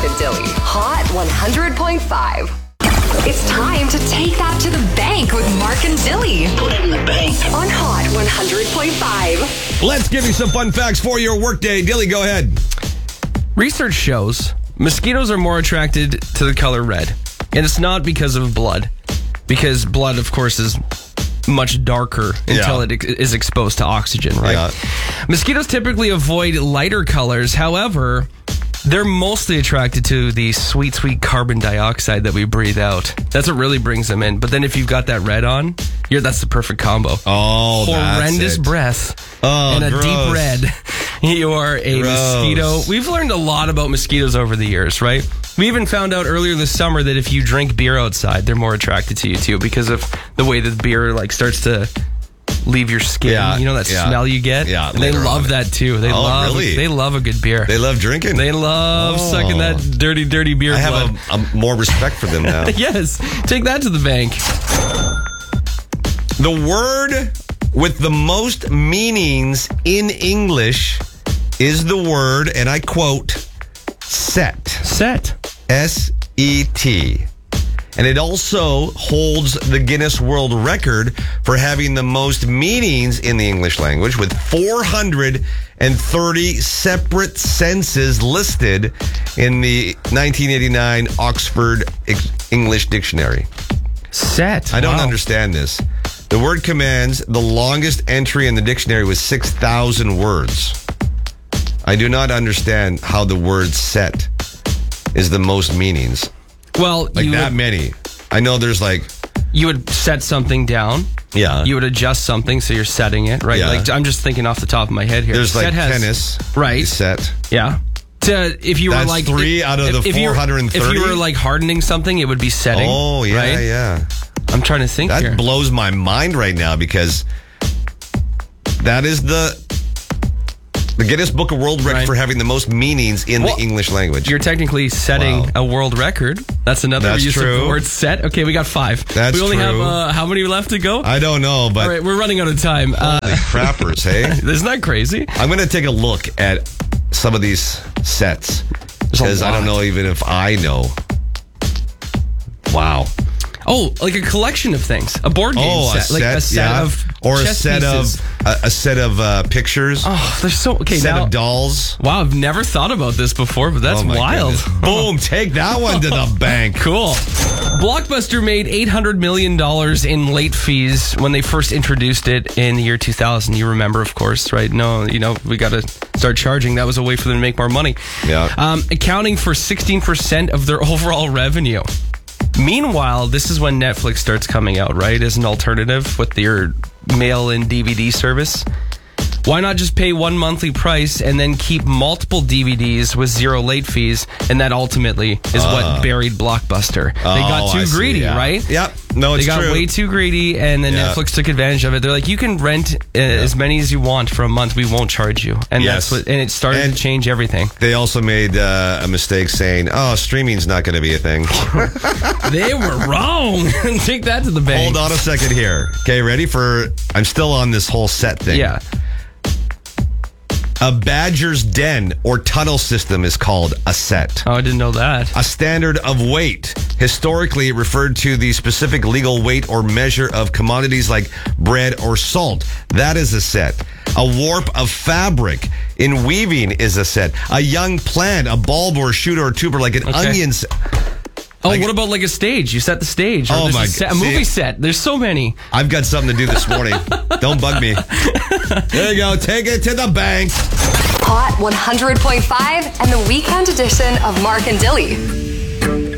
and Dilly. Hot 100.5. It's time to take that to the bank with Mark and Dilly. Put it in the bank. On Hot 100.5. Let's give you some fun facts for your workday. Dilly, go ahead. Research shows mosquitoes are more attracted to the color red. And it's not because of blood. Because blood, of course, is much darker until it is exposed to oxygen, right? Yeah. Mosquitoes typically avoid lighter colors. However, they're mostly attracted to the sweet, sweet carbon dioxide that we breathe out. That's what really brings them in. But then if you've got that red on, that's the perfect combo. Oh, horrendous that's it. breath Oh, and a gross. deep red. You are a mosquito. We've learned a lot about mosquitoes over the years, right? We even found out earlier this summer that if you drink beer outside, they're more attracted to you too because of the way that beer starts to leave your skin. Yeah, You know that smell you get? Yeah, And they love that too. They really? love a good beer. They love drinking? They love sucking that dirty, dirty beer I blood. have a more respect for them now. Yes. Take that to the bank. The word with the most meanings in English is the word, and I quote, set. Set. S-E-T. And it also holds the Guinness World Record for having the most meanings in the English language, with 430 separate senses listed in the 1989 Oxford English Dictionary. Set. I don't Wow. understand this. The word commands the longest entry in the dictionary was 6,000 words. I do not understand how the word set is the most meanings. Well, Like that many. I know there's you would set something down. Yeah. You would adjust something, so you're setting it, right? Yeah. Like I'm just thinking off the top of my head here. There's Set has- tennis. Right. Set. Yeah. If you were That's like 3 out of the if you were- 430? If you were like hardening something, it would be setting. Oh, yeah, right? yeah. I'm trying to think That here. blows my mind right now because that is the Guinness Book of World Record Right. for having the most meanings in the English language. You're technically setting Wow. a world record. That's another That's use true. of the word set. Okay, we got 5. That's we only true. have how many left to go? I don't know, but All right, we're running out of time. holy crappers, hey? Isn't that crazy? I'm going to take a look at some of these sets because I don't know even if I know. Wow. Oh, like a collection of things. A board game Oh, set. Like a set yeah. of or a chess set pieces. of a set of pictures. Oh, there's so okay set now. of dolls. Wow, I've never thought about this before, but that's Oh my wild. goodness. Boom! Take that one to the bank. Cool. Blockbuster made $800 million in late fees when they first introduced it in the year 2000. You remember, of course, right? No, we got to start charging. That was a way for them to make more money. Yeah. Accounting for 16% of their overall revenue. Meanwhile, this is when Netflix starts coming out, right? As an alternative with your mail-in DVD service. Why not just pay one monthly price and then keep multiple DVDs with 0 late fees? And that ultimately is what buried Blockbuster. They got too I see, greedy, yeah. right? Yep. No, it's They got true. way too greedy, and then Yeah. Netflix took advantage of it. They're like, you can rent as many as you want for a month. We won't charge you. And Yes. and it started to change everything. They also made a mistake saying, "Oh, streaming's not going to be a thing." They were wrong. Take that to the bank. Hold on a second here. Okay, ready for? I'm still on this whole set thing. Yeah. A badger's den or tunnel system is called a set. Oh, I didn't know that. A standard of weight. Historically, it referred to the specific legal weight or measure of commodities like bread or salt. That is a set. A warp of fabric in weaving is a set. A young plant, a bulb or shoot or tuber like an onion set. Oh, what about like a stage? You set the stage. Or Oh there's my a set, a God. movie See? set. There's so many. I've got something to do this morning. Don't bug me. There you go. Take it to the bank. Hot 100.5 and the weekend edition of Mark and Dilly.